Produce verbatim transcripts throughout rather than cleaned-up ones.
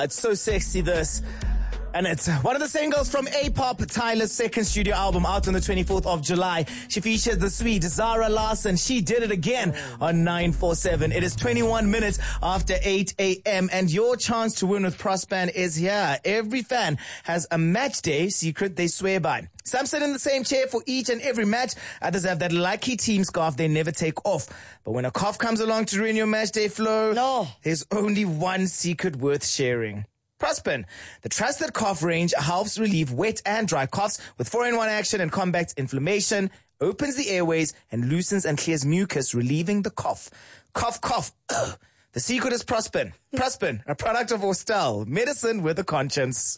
it's so sexy, this. And it's one of the singles from A-Pop, Tyler's second studio album, out on the twenty-fourth of July. She features the sweet Zara Larsson. She did it again on nine four seven. It is twenty-one minutes after eight a.m. and your chance to win with Prospan is here. Every fan has a match day secret they swear by. Some sit in the same chair for each and every match. Others have that lucky team scarf they never take off. But when a cough comes along to ruin your match day flow, no. there's only one secret worth sharing. Prospan, the trusted cough range, helps relieve wet and dry coughs with four in one action and combats inflammation, opens the airways, and loosens and clears mucus, relieving the cough. Cough, cough. Ugh. The secret is Prospan. Prospan, a product of Austell, medicine with a conscience.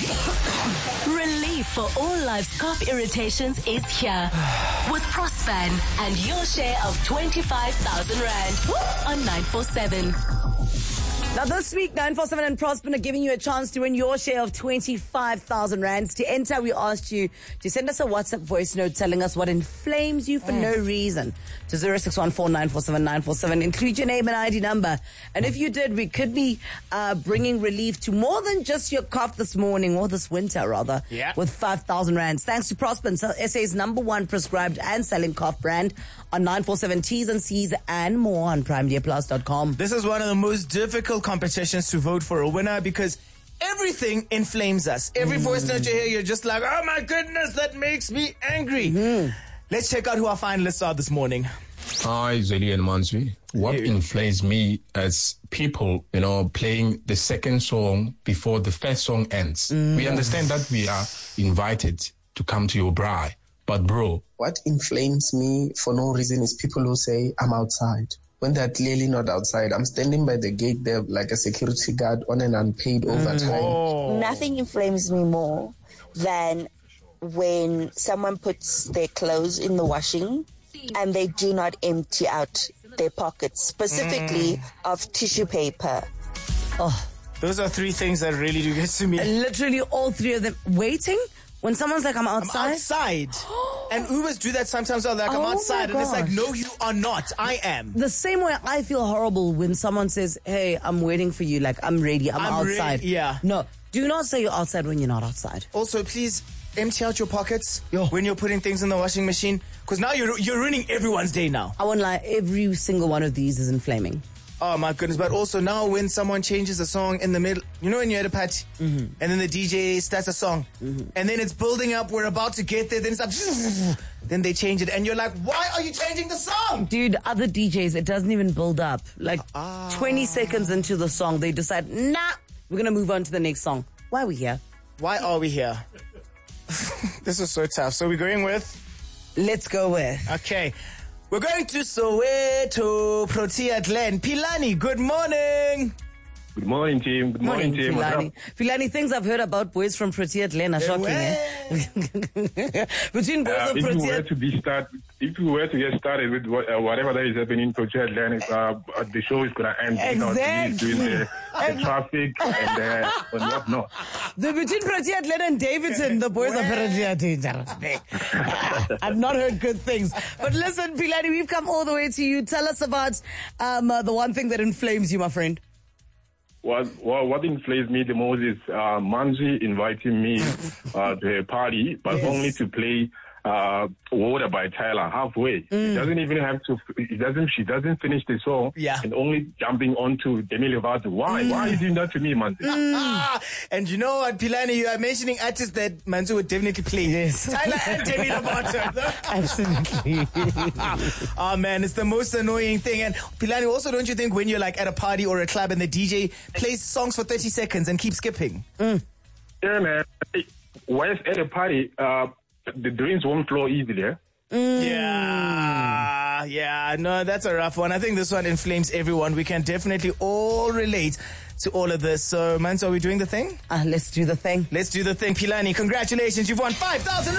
Relief for all life's cough irritations is here with Prospan and your share of twenty-five thousand rand on nine four seven. Now this week, nine four seven and Prospan are giving you a chance to win your share of twenty-five thousand rands. To enter, we asked you to send us a WhatsApp voice note telling us what inflames you for mm. no reason to zero six one four nine four seven nine four seven. Include your name and I D number. And if you did, we could be uh, bringing relief to more than just your cough this morning, or this winter rather, yeah. with five thousand rands. Thanks to Prospan, so S A's number one prescribed and selling cough brand, on nine four seven. T's and C's and more on prime media plus dot com. This is one of the most difficult competitions to vote for a winner because everything inflames us. Every mm. voice note you hear, you're just like, oh my goodness, that makes me angry. Mm. Let's check out who our finalists are this morning. Hi, Zeli and Manzi. What hey. inflames me as people, you know, playing the second song before the first song ends. Mm. We understand that we are invited to come to your bride, but bro. What inflames me for no reason is people who say, I'm outside, when they're clearly not outside. I'm standing by the gate there like a security guard on an unpaid overtime. Oh. Nothing inflames me more than when someone puts their clothes in the washing and they do not empty out their pockets, specifically mm. of tissue paper. Oh, those are three things that really do get to me. And literally all three of them. Waiting? When someone's like, I'm outside? I'm outside. And Ubers do that sometimes. They're like, oh I'm outside. And it's like, gosh. no, you are not. I am. The same way I feel horrible when someone says, hey, I'm waiting for you. Like, I'm ready. I'm, I'm outside. Ready, yeah. No, do not say you're outside when you're not outside. Also, please empty out your pockets Yo. when you're putting things in the washing machine. Because now you're, you're ruining everyone's day now. I won't lie. Every single one of these is inflaming. Oh my goodness. But also now when someone changes a song in the middle, you know when you're at a party mm-hmm. and then the D J starts a song mm-hmm. and then it's building up, we're about to get there, then it's like, then they change it and you're like, why are you changing the song? Dude, other D Js, it doesn't even build up. Like ah. twenty seconds into the song, they decide, nah, we're going to move on to the next song. Why are we here? Why are we here? This is so tough. So we're going with? Let's go with. Okay. We're going to Soweto, Protea Glen. Philani, good morning. Good morning, team. Good morning, morning team. Philani. Philani, things I've heard about boys from Protea Glen are Hey, shocking, eh? Between boys Uh, of if we were Protea... to be start, if we were to get started with what, uh, whatever that is happening in Protea Glen, uh, the show is going to end Exactly. doing the, the traffic and, uh, and whatnot. The between Protea Glen and Davidson, the boys apparently are dangerous. I've not heard good things. But listen, Philani, we've come all the way to you. Tell us about um, uh, the one thing that inflames you, my friend. What, what, what inflames me the most is uh, Manzi inviting me uh, to a party, but Yes. only to play uh, Water by Tyler halfway. Mm. It doesn't even have to. It doesn't. She doesn't finish the song, Yeah. and only jumping onto Demi Lovato. Why? Mm. Why are you doing that to me, Manzi? Mm. And you know what, Philani, you are mentioning artists that Manzu would definitely play. Yes. Tyler and Demi Lovato. Absolutely. Oh man, it's the most annoying thing. And Philani, also don't you think when you're like at a party or a club and the D J plays songs for thirty seconds and keeps skipping? Mm. Yeah, man. Whilst at a party, uh, the drinks won't flow easily. Eh? Mm. Yeah, yeah, no, that's a rough one. I think this one inflames everyone. We can definitely all relate to all of this. So, Manzo, are we doing the thing? Uh, let's do the thing. Let's do the thing. Philani, congratulations. You've won five thousand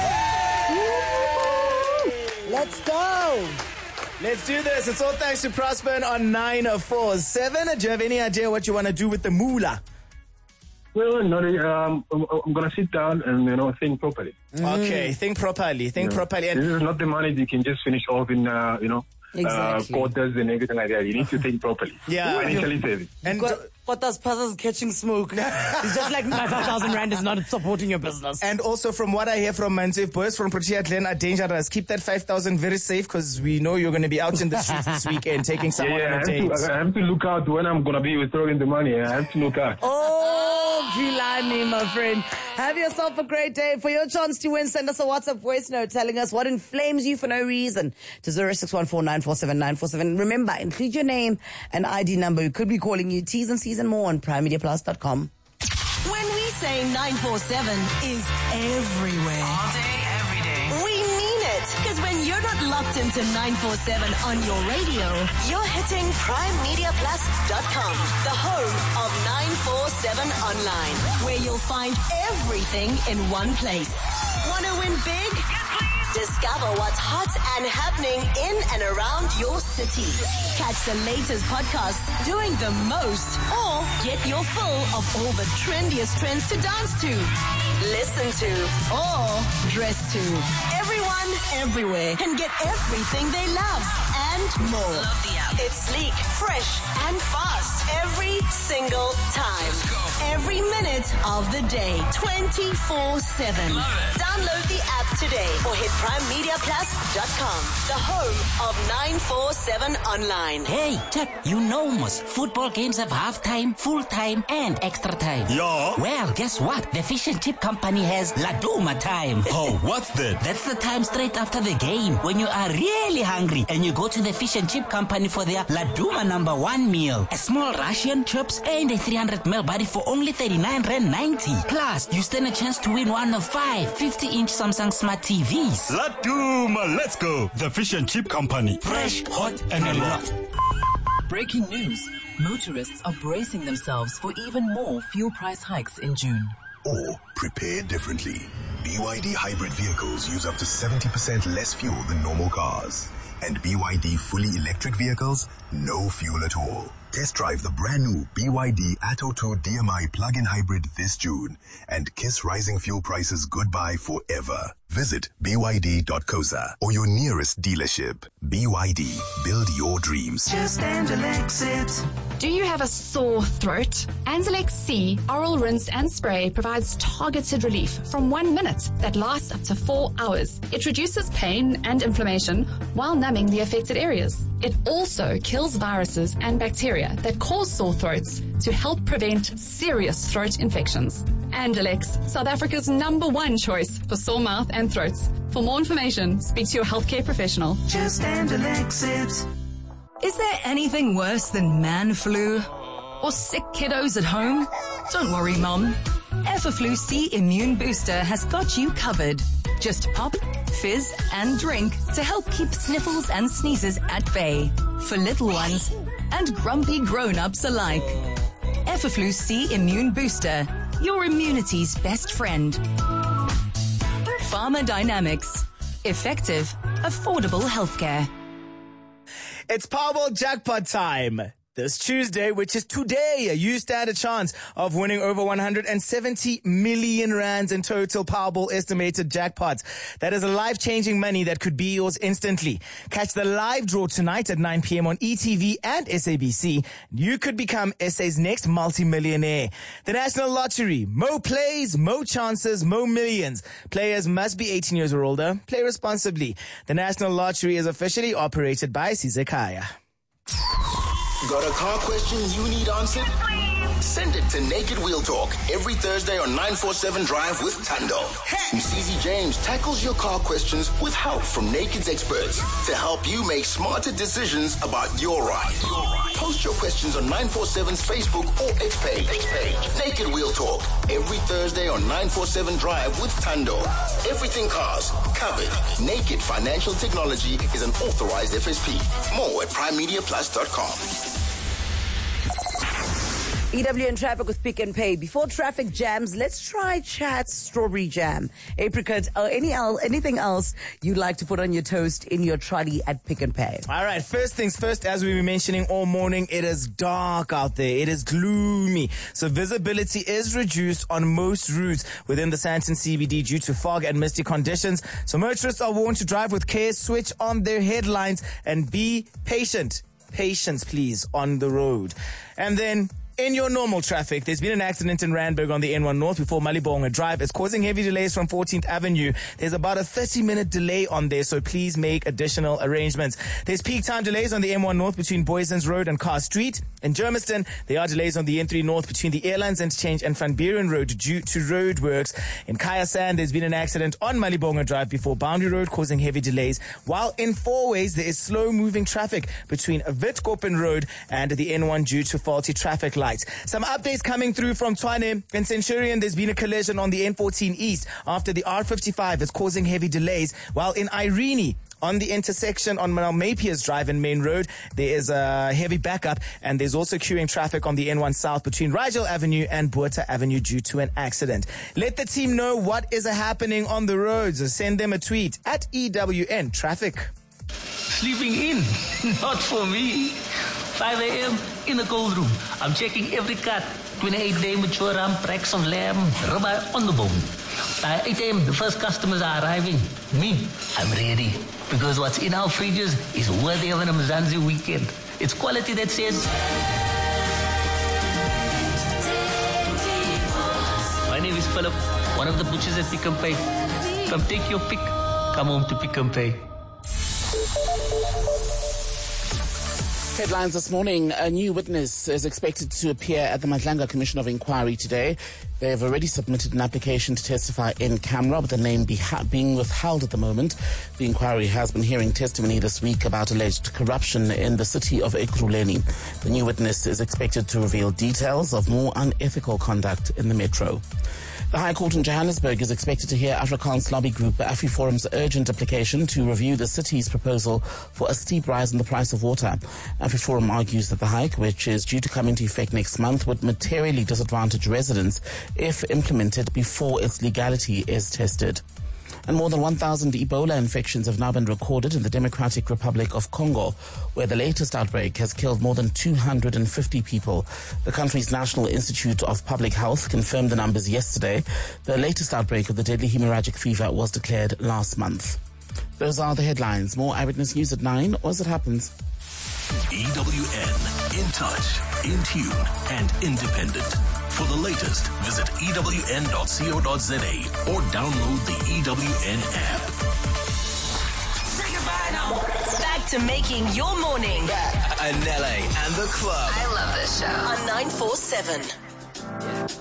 rand! Let's go. Let's do this. It's all thanks to Prospan on nine four seven. Do you have any idea what you want to do with the moolah? Well, no, um, I'm, I'm going to sit down and, you know, think properly. Mm. Okay, think properly. Think yeah. properly. And this is not the money you can just finish off in, uh, you know, Exactly. uh, quarters and everything like that. You need to think properly. Yeah. Financially saving. And Got, Potas Pasas catching smoke. It's just like my five thousand rand is not supporting your business. And also from what I hear from Manzif, boys from Protea Glen are dangerous. Keep that five thousand very safe because we know you're going to be out in the streets this weekend taking someone Yeah, on I a have, date. to, I have to look out when I'm going to be withdrawing the money. I have to look out. Oh, Gilani, my friend. Have yourself a great day. For your chance to win, send us a WhatsApp voice note telling us what inflames you for no reason to zero six one four nine four seven nine four seven. Remember, include your name and I D number. We could be calling you. T's and C's and more on prime media plus dot com. When we say nine four seven is everywhere. All day, every day. We mean it. Because when you're not locked into nine four seven on your radio, you're hitting prime media plus dot com, the home of nine four seven online, where you'll find everything in one place. Want to win big? Discover what's hot and happening in and around your city. Catch the latest podcasts doing the most, or get your fill of all the trendiest trends to dance to, listen to, or dress to. Everyone, everywhere can get everything they love and more. Love the app. It's sleek, fresh, and fast every single time. Every minute of the day, twenty-four seven. Download the app today or hit prime media plus dot com, the home of nine four seven online. Hey, Jack, you know most football games have half-time, full-time, and extra time. Yeah. Well, guess what? The fish and chip company has Laduma time. Oh, what's that? That's the time straight after the game when you are really hungry and you go to the fish and chip company for their Laduma number one meal. A small Russian chips and a three hundred milliliter body for only thirty-nine rand ninety. Plus, you stand a chance to win one of five fifty-inch Samsung Smart T Vs. Laduma, let's go. The fish and chip company. Fresh, hot, and a lot. Breaking news. Motorists are bracing themselves for even more fuel price hikes in June. Or prepare differently. B Y D hybrid vehicles use up to seventy percent less fuel than normal cars. And B Y D fully electric vehicles, no fuel at all. Test drive the brand new B Y D Atto two D M I plug-in hybrid this June and kiss rising fuel prices goodbye forever. Visit b y d dot c o s a or your nearest dealership. B Y D, build your dreams. Just Anzalex it. Do you have a sore throat? Anzalex C oral rinse and spray provides targeted relief from one minute that lasts up to four hours. It reduces pain and inflammation while numbing the affected areas. It also kills viruses and bacteria that cause sore throats to help prevent serious throat infections. Anzalex, South Africa's number one choice for sore mouth and throats. For more information, speak to your healthcare professional. Just Anzalex it. Is there anything worse than man flu? Or sick kiddos at home? Don't worry, Mom. Everflu C Immune Booster has got you covered. Just pop, fizz, and drink to help keep sniffles and sneezes at bay. For little ones and grumpy grown-ups alike. Everflu C Immune Booster, your immunity's best friend. Pharma Dynamics. Effective, affordable healthcare. It's Powerball jackpot time. This Tuesday, which is today, you stand a chance of winning over one hundred seventy million rands in total Powerball estimated jackpots. That is a life-changing money that could be yours instantly. Catch the live draw tonight at nine p.m. on E T V and S A B C. You could become S A's next multi-millionaire. The National Lottery. Mo plays, mo chances, mo millions. Players must be eighteen years or older. Play responsibly. The National Lottery is officially operated by Sizekaya. Got a car question you need answered? Send it to Naked Wheel Talk every Thursday on nine four seven Drive with Tando. Msizi James tackles your car questions with help from Naked's experts to help you make smarter decisions about your ride. Post your questions on nine four seven's Facebook or X page. X page. Naked Wheel Talk every Thursday on nine four seven Drive with Tando. Everything cars covered. Naked Financial Technology is an authorized F S P. More at prime media plus dot com. E W and traffic with Pick and Pay. Before traffic jams, let's try Chat's strawberry jam, apricot, or any el- anything else you'd like to put on your toast in your trolley at Pick and Pay. All right, first things first, as we were mentioning all morning, it is dark out there. It is gloomy. So visibility is reduced on most routes within the Sandton C B D due to fog and misty conditions. So motorists are warned to drive with care, switch on their headlights, and be patient. Patience, please, on the road. And then In your normal traffic, there's been an accident in Randburg on the N one North before Malibonga Drive. It's causing heavy delays from fourteenth Avenue. There's about a thirty minute delay on there, so please make additional arrangements. There's peak time delays on the N one North between Boysons Road and Carr Street. In Germiston, there are delays on the N three North between the Airlines Interchange and Van Buren Road due to road works. In Kaya Sand, there's been an accident on Malibonga Drive before Boundary Road, causing heavy delays. While in Fourways, there is slow moving traffic between Witkoppen Road and the N one due to faulty traffic lights. Some updates coming through from Tshwane. In Centurion, there's been a collision on the N fourteen East after the R fifty-five is causing heavy delays. While in Irene, on the intersection on Malmapiers Drive and Main Road, there is a heavy backup, and there's also queuing traffic on the N one South between Rigel Avenue and Buerta Avenue due to an accident. Let the team know what is happening on the roads. Send them a tweet at E W N Traffic. Sleeping in? Not for me. five a.m. in the cold room. I'm checking every cut. twenty-eight day mature ram, tracks of lamb, ribeye on the bone. By eight a.m. the first customers are arriving. Me, I'm ready. Because what's in our fridges is worthy of an Mzansi weekend. It's quality that says... My name is Philip, one of the butchers at Pick n Pay. Come take your pick. Come home to Pick n Pay. Headlines this morning. A new witness is expected to appear at the Madlanga Commission of Inquiry today. They have already submitted an application to testify in camera, with the name be ha- being withheld at the moment. The inquiry has been hearing testimony this week about alleged corruption in the city of Ekurhuleni. The new witness is expected to reveal details of more unethical conduct in the metro. The High Court in Johannesburg is expected to hear Afrikaans lobby group AfriForum's urgent application to review the city's proposal for a steep rise in the price of water. AfriForum argues that the hike, which is due to come into effect next month, would materially disadvantage residents if implemented before its legality is tested. And more than one thousand Ebola infections have now been recorded in the Democratic Republic of Congo, where the latest outbreak has killed more than two hundred fifty people. The country's National Institute of Public Health confirmed the numbers yesterday. The latest outbreak of the deadly hemorrhagic fever was declared last month. Those are the headlines. More Eyewitness News at nine, or as it happens. E W N, in touch, in tune, and independent. For the latest, visit E W N dot co dot za or download the E W N app. Say goodbye now. Back to making your morning. Anele and the club. I love this show. On nine four seven.